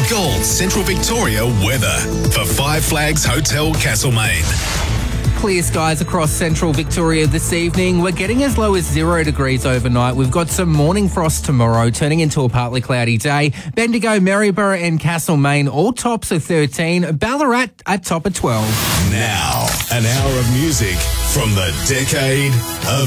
Gold Central Victoria weather for Five Flags Hotel Castlemaine. Clear skies across central Victoria this evening. We're getting as low as 0 degrees overnight. We've got some morning frost tomorrow, turning into a partly cloudy day. Bendigo, Maryborough and Castlemaine all tops of 13. Ballarat at top of 12. Now, an hour of music from the decade of